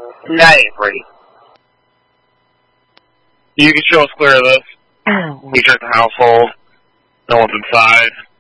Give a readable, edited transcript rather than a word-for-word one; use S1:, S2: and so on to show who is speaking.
S1: Avery. You can show us clear of this. You check the household. No one's inside.